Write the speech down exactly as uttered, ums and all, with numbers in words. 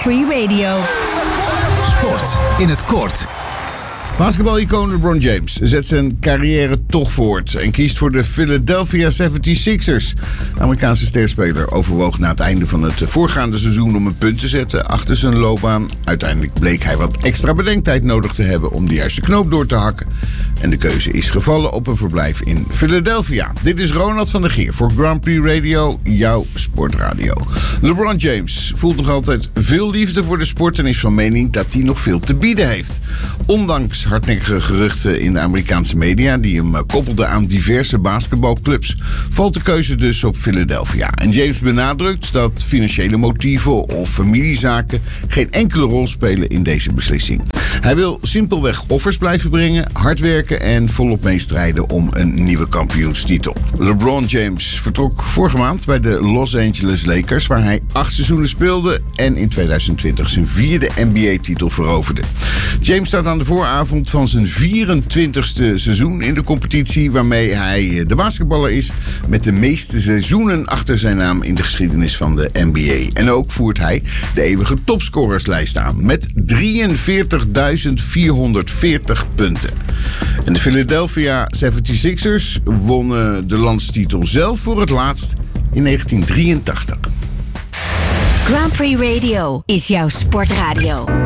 Prix Radio. Sport in het kort. Basketbal-icoon LeBron James zet zijn carrière toch voort en kiest voor de Philadelphia zevenenzeventigers. De Amerikaanse sterspeler overwoog na het einde van het voorgaande seizoen om een punt te zetten achter zijn loopbaan. Uiteindelijk bleek hij wat extra bedenktijd nodig te hebben om de juiste knoop door te hakken. En de keuze is gevallen op een verblijf in Philadelphia. Dit is Ronald van der Geer voor Grand Prix Radio, jouw sportradio. LeBron James voelt nog altijd veel liefde voor de sport en is van mening dat hij nog veel te bieden heeft. Ondanks hardnekkige geruchten in de Amerikaanse media die hem koppelden aan diverse basketbalclubs, valt de keuze dus op Philadelphia. En James benadrukt dat financiële motieven of familiezaken geen enkele rol spelen in deze beslissing. Hij wil simpelweg offers blijven brengen, hard werken en volop meestrijden om een nieuwe kampioenstitel. LeBron James vertrok vorige maand bij de Los Angeles Lakers, waar hij acht seizoenen speelde en in tweeduizend twintig zijn vierde N B A-titel veroverde. James staat aan de vooravond van zijn vierentwintigste seizoen in de competitie, waarmee hij de basketballer is met de meeste seizoenen achter zijn naam in de geschiedenis van de N B A. En ook voert hij de eeuwige topscorerslijst aan met drieënveertigduizend vierhonderdveertig punten. En de Philadelphia zevenenzeventigers wonnen de landstitel zelf voor het laatst in negentien drieëntachtig. Grand Prix Radio is jouw sportradio.